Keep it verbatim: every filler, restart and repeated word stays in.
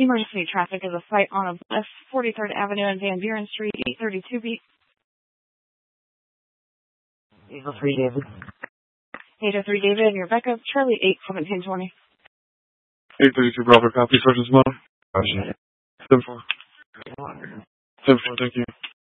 Emergency traffic is a fight on of West forty-third Avenue and Van Buren Street, eight thirty-two B. eight oh three David. eight oh three David, and your backup, Charlie eight seventeen twenty. eight thirty-two Bravo, copy, Sergeant Simone. seven four. seven four, thank you.